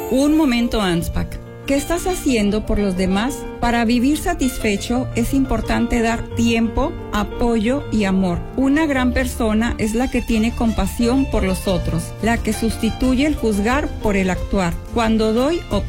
Un momento, Anspach. ¿Qué estás haciendo por los demás? Para vivir satisfecho es importante dar tiempo, apoyo y amor. Una gran persona es la que tiene compasión por los otros, la que sustituye el juzgar por el actuar. Cuando doy,